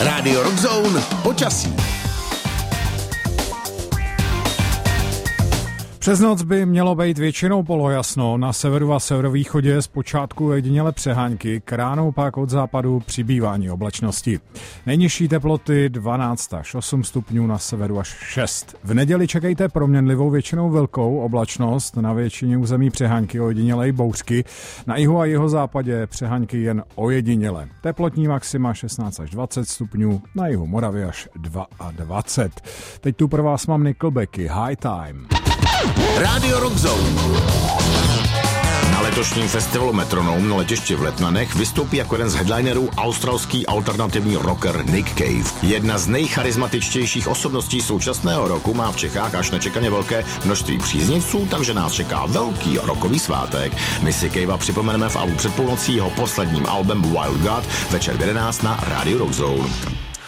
Radio Rock Zone počasí. Přes noc by mělo být většinou polojasno, na severu a severovýchodě zpočátku jediněle přehánky, k ránu pak od západu přibývání oblačnosti. Nejnižší teploty 12 až 8 stupňů, na severu až 6. V neděli čekejte proměnlivou většinou velkou oblačnost, na většině území přehánky ojediněle i bouřky, na jihu a jihozápadě přehánky jen ojediněle. Teplotní maxima 16 až 20 stupňů, na jihu Moravy až 22. Teď tu pro vás mám Nickelbacky, High Time. Radio Rock Zone. Na letošním festivalu Metronom na letišti v Letnanech vystoupí jako jeden z headlinerů australský alternativní rocker Nick Cave. Jedna z nejcharizmatičtějších osobností současného roku má v Čechách až nečekaně velké množství příznivců, takže nás čeká velký rockový svátek. My si Cavea připomeneme v albu před půlnocí jeho posledním albem Wild God večer v 11 na Radio Rock Zone.